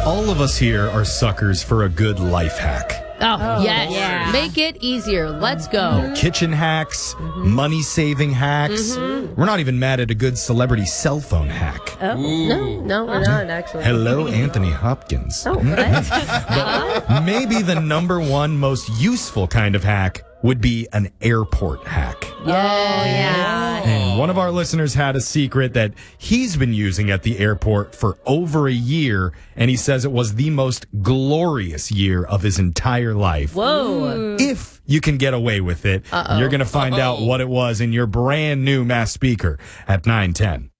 All of us here are suckers for a good life hack. Oh, yes. yeah. Make it easier. Let's go. Kitchen hacks, money-saving hacks. We're not even mad at a good celebrity cell phone hack. No, we're not, actually. Hello, Anthony Hopkins. But maybe the number one most useful kind of hack would be an airport hack. Yeah. And one of our listeners had a secret that he's been using at the airport for over a year, and he says it was the most glorious year of his entire life. Whoa. If you can get away with it, you're going to find out what it was in your brand new Mass Speaker at 9:10.